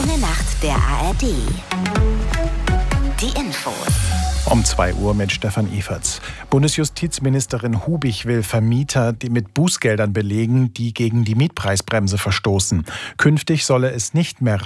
Schöne Nacht der ARD. Die Infos. Um 2 Uhr mit Stefan Everts. Bundesjustizministerin Hubich will Vermieter mit Bußgeldern belegen, die gegen die Mietpreisbremse verstoßen. Künftig solle es nicht mehr